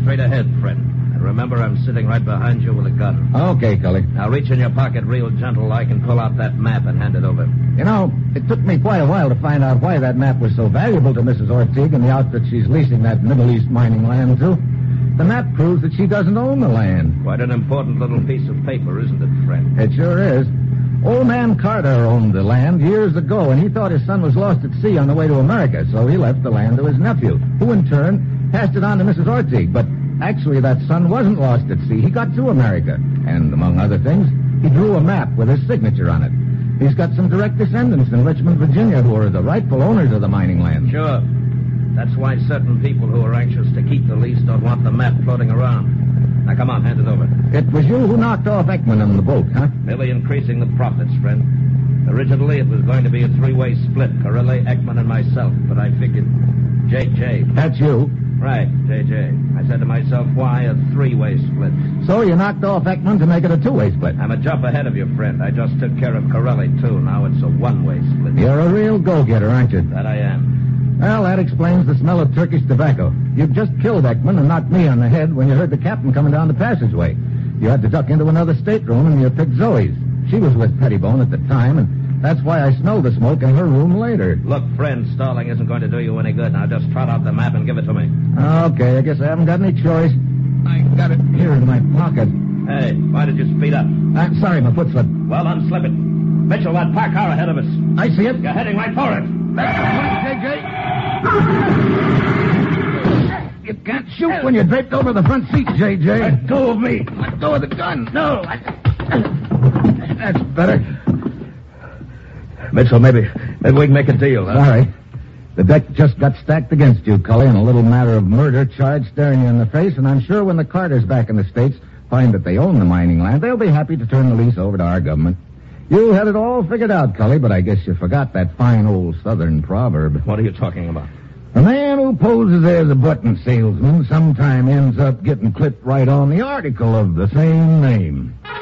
straight ahead, friend. And remember, I'm sitting right behind you with a gun. Okay, Cully. Now reach in your pocket real gentle-like and pull out that map and hand it over. You know, it took me quite a while to find out why that map was so valuable to Mrs. Ortiz and the outfit she's leasing that Middle East mining land to. The map proves that she doesn't own the land. Quite an important little piece of paper, isn't it, friend? It sure is. Old man Carter owned the land years ago, and he thought his son was lost at sea on the way to America, so he left the land to his nephew, who in turn passed it on to Mrs. Ortiz. But actually, that son wasn't lost at sea. He got to America, and among other things, he drew a map with his signature on it. He's got some direct descendants in Richmond, Virginia, who are the rightful owners of the mining land. Sure. That's why certain people who are anxious to keep the lease don't want the map floating around. Now, come on, hand it over. It was you who knocked off Ekman on the boat, huh? Merely increasing the profits, friend. Originally, it was going to be a three-way split, Corelli, Ekman, and myself, but I figured J.J. That's you. Right, J.J. I said to myself, why a three-way split? So you knocked off Ekman to make it a two-way split. I'm a jump ahead of you, friend. I just took care of Corelli, too. Now it's a one-way split. You're a real go-getter, aren't you? That I am. Well, that explains the smell of Turkish tobacco. You just killed Ekman and knocked me on the head when you heard the captain coming down the passageway. You had to duck into another stateroom, and you picked Zoe's. She was with Pettibone at the time, and that's why I smelled the smoke in her room later. Look, friend, stalling isn't going to do you any good. Now just trot out the map and give it to me. Okay, I guess I haven't got any choice. I got it here in my pocket. Hey, why did you speed up? I'm sorry, my foot slipped. Well, unslip it. Mitchell, that parked car ahead of us. I see it. You're heading right for it. JJ. You can't shoot when you're draped over the front seat, J.J. Let go of me. Let go of the gun. No. That's better. Mitchell, maybe we can make a deal, huh? Sorry. The deck just got stacked against you, Cully, in a little matter of murder charge staring you in the face, and I'm sure when the Carters back in the States find that they own the mining land, they'll be happy to turn the lease over to our government. You had it all figured out, Cully, but I guess you forgot that fine old Southern proverb. What are you talking about? A man who poses as a button salesman sometime ends up getting clipped right on the article of the same name.